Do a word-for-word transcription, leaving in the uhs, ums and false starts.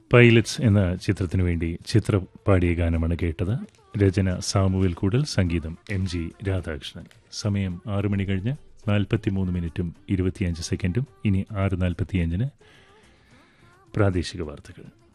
Pilots എന്ന ചിത്രത്തിനു വേണ്ടി ചിത്ര പാടിയ ഗാനമാണ് കേട്ടത്. രചന സാമുവേൽ കൂടൽ, സംഗീതം എം ജി രാധാകൃഷ്ണൻ. സമയം ആറു മണി കഴിഞ്ഞ് നാൽപ്പത്തിമൂന്ന് മിനിറ്റും ഇരുപത്തിയഞ്ച് സെക്കൻഡും. ഇനി ആറ് നാൽപ്പത്തിയഞ്ചിന് പ്രാദേശിക വാർത്തകൾ.